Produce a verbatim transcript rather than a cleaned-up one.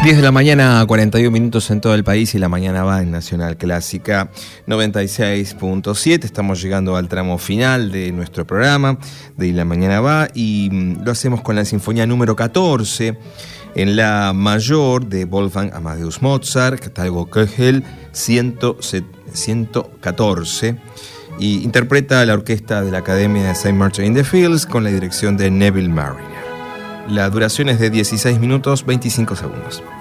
diez de la mañana, cuarenta y un minutos en todo el país, y la mañana va en Nacional Clásica noventa y seis punto siete. Estamos llegando al tramo final de nuestro programa de Y la mañana va, y lo hacemos con la sinfonía número catorce en la mayor de Wolfgang Amadeus Mozart, Catálogo Köchel ciento catorce, y interpreta la orquesta de la Academia de Saint Martin in the Fields con la dirección de Neville Marriner. La duración es de dieciséis minutos veinticinco segundos.